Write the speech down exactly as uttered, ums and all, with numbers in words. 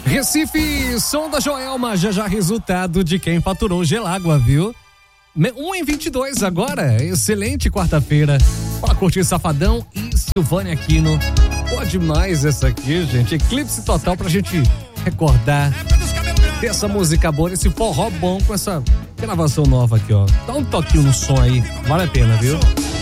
Recife, som da Joelma, já já resultado de quem faturou Gelágua, viu? um em vinte e dois agora, excelente quarta-feira. Pra curtir Safadão e Silvânia Aquino. Boa demais essa aqui, gente. Eclipse total pra gente recordar dessa música boa, esse forró bom com essa gravação nova aqui, ó. Dá um toquinho no som aí, vale a pena, viu?